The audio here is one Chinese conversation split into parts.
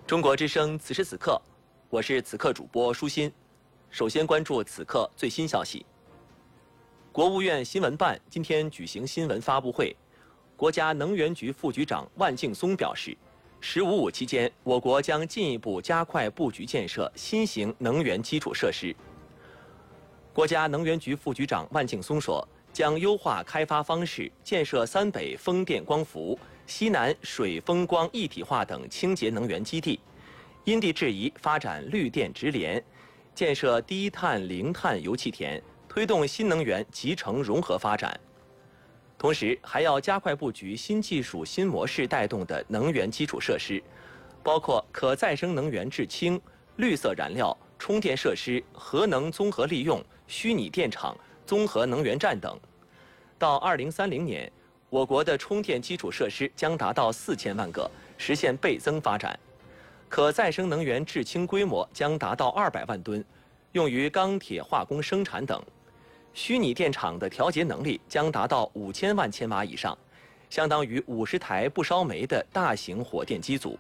中国之声此时此刻，我是此刻主播舒心。首先关注此刻最新消息。国务院新闻办今天举行新闻发布会，国家能源局副局长万敬松表示，“15+5”期间，我国将进一步加快布局建设新型能源基础设施。国家能源局副局长万敬松说，将优化开发方式，建设3北风电光伏、西南水风光一体化等清洁能源基地，因地制宜发展绿电直联，建设低碳零碳油气田，推动新能源集成融合发展。同时，还要加快布局新技术新模式带动的能源基础设施，包括可再生能源制氢、绿色燃料、充电设施、核能综合利用、虚拟电厂、综合能源站等。到2030年，我国的充电基础设施将达到4000万个，实现倍增发展。可再生能源制氢规模将达到200万吨，用于钢铁化工生产等。虚拟电厂的调节能力将达到5000万千瓦以上，相当于50台不烧煤的大型火电机组。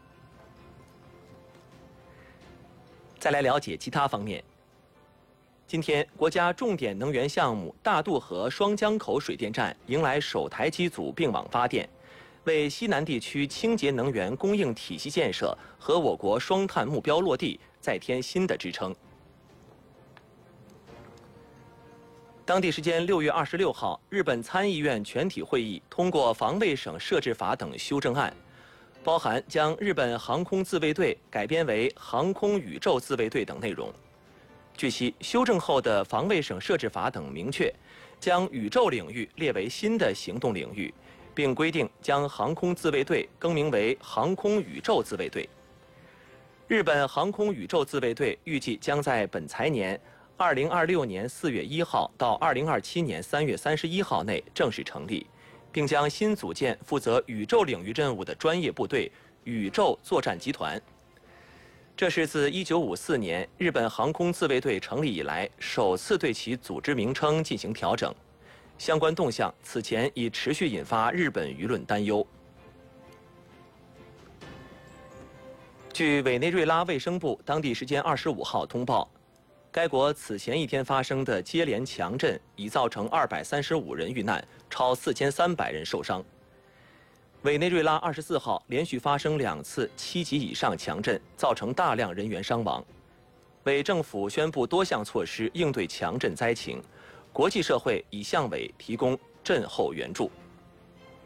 再来了解其他方面。今天，国家重点能源项目大渡河双江口水电站迎来首台机组并网发电，为西南地区清洁能源供应体系建设和我国双碳目标落地再添新的支撑。当地时间6月26号，日本参议院全体会议通过防卫省设置法等修正案，包含将日本航空自卫队改编为航空宇宙自卫队等内容。据悉，修正后的防卫省设置法等明确，将宇宙领域列为新的行动领域，并规定将航空自卫队更名为航空宇宙自卫队。日本航空宇宙自卫队预计将在本财年2026年4月1号到2027年3月31号内正式成立，并将新组建负责宇宙领域任务的专业部队——宇宙作战集团。这是自1954年日本航空自卫队成立以来首次对其组织名称进行调整，相关动向此前已持续引发日本舆论担忧。据委内瑞拉卫生部当地时间25号通报，该国此前一天发生的接连强震已造成235人遇难，超4300人受伤。委内瑞拉24号连续发生2次7级以上强震，造成大量人员伤亡。委政府宣布多项措施应对强震灾情，国际社会已向委提供震后援助。